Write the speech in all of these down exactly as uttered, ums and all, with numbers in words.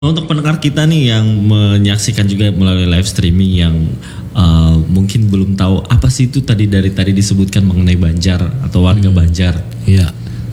Untuk pendengar kita nih yang menyaksikan juga melalui live streaming yang uh, mungkin belum tahu apa sih itu tadi dari tadi disebutkan mengenai Banjar atau warga hmm. Banjar. Iya.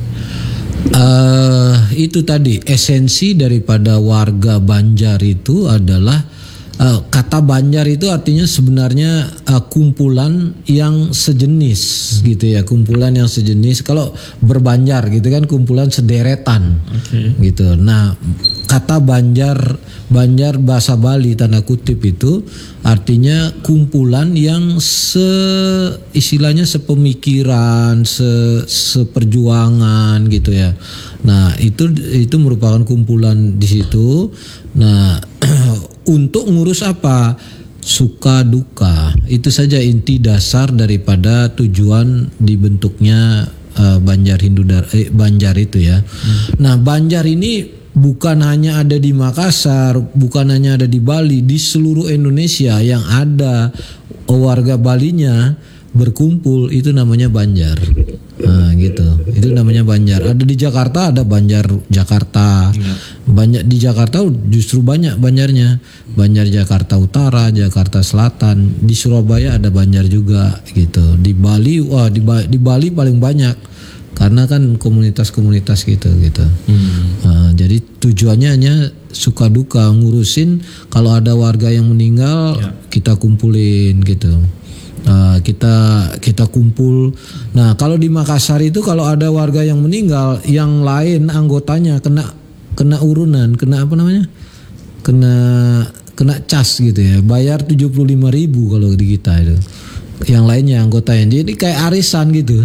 Uh, itu tadi esensi daripada warga Banjar itu adalah uh, kata Banjar itu artinya sebenarnya uh, kumpulan yang sejenis hmm. gitu ya, kumpulan yang sejenis. Kalau berbanjar gitu kan kumpulan sederetan okay. gitu. Nah, kata Banjar, Banjar bahasa Bali tanda kutip itu artinya kumpulan yang se istilahnya sepemikiran, se seperjuangan gitu ya. Nah, itu itu merupakan kumpulan di situ. Nah, untuk ngurus apa? Suka duka. Itu saja inti dasar daripada tujuan dibentuknya uh, Banjar Hindu Dar eh, Banjar itu ya. Hmm. Nah, Banjar ini bukan hanya ada di Makassar, bukan hanya ada di Bali, di seluruh Indonesia yang ada warga Balinya berkumpul itu namanya Banjar. Nah, gitu. Itu namanya Banjar. Ada di Jakarta ada Banjar Jakarta. Ya. Banyak di Jakarta justru banyak Banjarnya. Banjar Jakarta Utara, Jakarta Selatan. Di Surabaya ada Banjar juga gitu. Di Bali wah di, di Bali paling banyak. Karena kan komunitas-komunitas gitu gitu. Hmm. Nah, jadi tujuannya hanya suka duka ngurusin kalau ada warga yang meninggal ya. Kita kumpulin gitu. Nah, kita kita kumpul. Nah, kalau di Makassar itu kalau ada warga yang meninggal, yang lain anggotanya kena kena urunan, kena apa namanya? Kena kena cas gitu ya. Bayar tujuh puluh lima ribu kalau di kita itu. Yang lainnya anggotanya. Jadi kayak arisan gitu.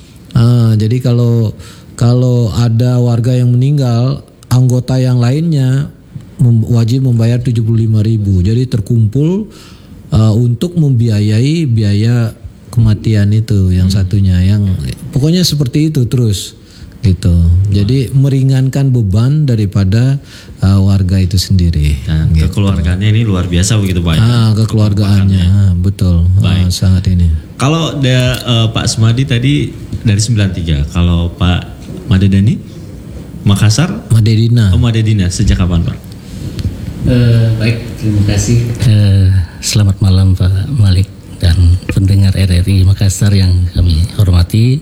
Ah, jadi kalau kalau ada warga yang meninggal, anggota yang lainnya mem- wajib membayar tujuh puluh lima ribu. Jadi terkumpul uh, untuk membiayai biaya kematian itu yang hmm. satunya, yang pokoknya seperti itu terus gitu. Jadi meringankan beban daripada uh, warga itu sendiri. Nah, gitu. Kekeluargaannya ini luar biasa begitu Pak. Ah, kekeluargaannya ah, betul. Ah, sangat ini. Kalau ada uh, Pak Smadi tadi dari sembilan tiga, kalau Pak Madedani Makassar? Madedina. Oh Madedina, sejak kapan Pak? Uh, baik, terima kasih. Uh, selamat malam Pak Malik dan pendengar R R I Makassar yang kami hormati.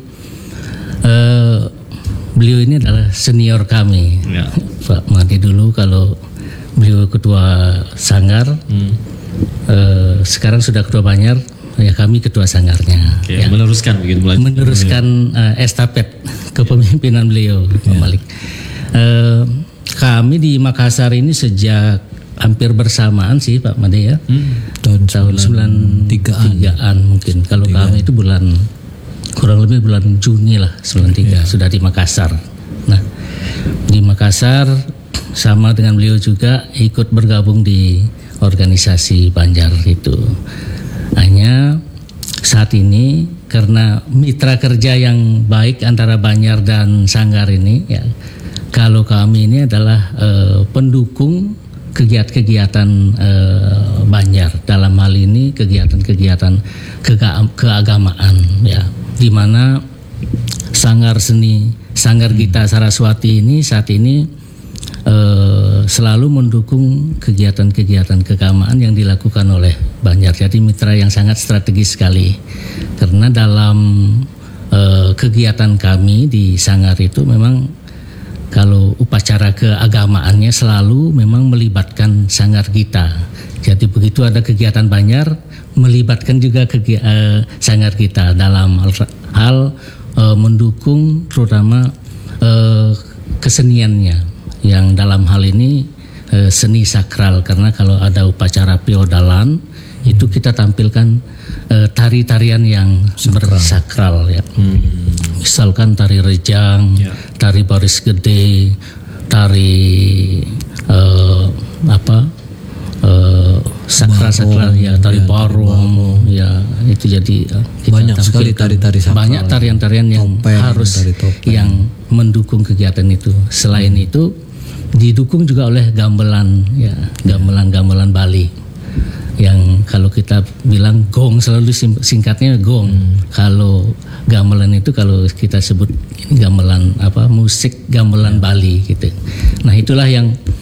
Uh, beliau ini adalah senior kami, ya. Pak Madi dulu kalau beliau ketua sanggar, hmm. uh, sekarang sudah ketua Banjar. Ya kami ketua sanggarnya. Oke, ya. Meneruskan begitu meneruskan uh, estafet kepemimpinan beliau, Pak ya. Malik. Uh, kami di Makassar ini sejak hampir bersamaan sih Pak Made ya. Hmm. Tahun, tahun sembilan tigaan mungkin. Kalau tiga. Kami itu bulan kurang lebih bulan Juni lah sembilan tiga ya. Sudah di Makassar. Nah, di Makassar sama dengan beliau juga ikut bergabung di organisasi Banjar itu. Hanya saat ini karena mitra kerja yang baik antara Banjar dan Sanggar ini ya, kalau kami ini adalah eh, pendukung kegiatan-kegiatan eh, Banjar, dalam hal ini kegiatan-kegiatan kega- keagamaan ya, di mana Sanggar Seni Sanggar Gita Saraswati ini saat ini Uh, selalu mendukung kegiatan-kegiatan keagamaan yang dilakukan oleh Banjar. Jadi mitra yang sangat strategis sekali. Karena dalam uh, kegiatan kami di Sanggar itu memang kalau upacara keagamaannya selalu memang melibatkan Sanggar Gita. Jadi begitu ada kegiatan Banjar melibatkan juga kegi- uh, Sanggar Gita dalam hal, hal uh, mendukung terutama uh, keseniannya. Yang dalam hal ini e, seni sakral, karena kalau ada upacara piodalan hmm. itu kita tampilkan e, tari-tarian yang sakral. bersakral ya. Hmm. Misalkan tari rejang, ya. tari baris gede, tari e, apa e, sakral-sakral ya, tari ya, barong ya, itu jadi banyak sekali tari-tari sakral. Banyak tarian-tarian yang topeng, harus yang mendukung kegiatan itu. Selain hmm. itu didukung juga oleh gamelan ya, gamelan-gamelan Bali yang kalau kita bilang gong, selalu singkatnya gong. Hmm. Kalau gamelan itu kalau kita sebut gamelan apa musik gamelan Bali gitu. Nah, itulah yang